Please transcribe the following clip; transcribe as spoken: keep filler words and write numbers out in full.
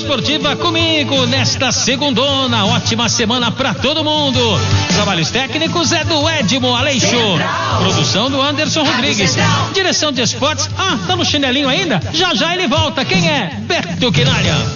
Esportiva comigo nesta segundona. Ótima semana pra todo mundo. Trabalhos técnicos é do Edmo Aleixo. Produção do Anderson Rodrigues. Direção de esportes. Ah, tá no chinelinho ainda? Já já ele volta. Quem é? Beto Quinalha.